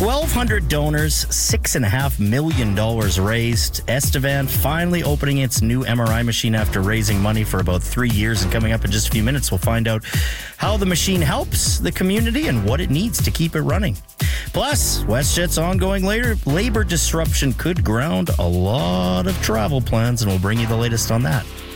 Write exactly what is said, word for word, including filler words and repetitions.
twelve hundred donors, six point five million dollars raised. Estevan finally opening its new M R I machine after raising money for about three years. And coming up in just a few minutes, we'll find out how the machine helps the community and what it needs to keep it running. Plus, WestJet's ongoing labor, labor disruption could ground a lot of travel plans, and we'll bring you the latest on that.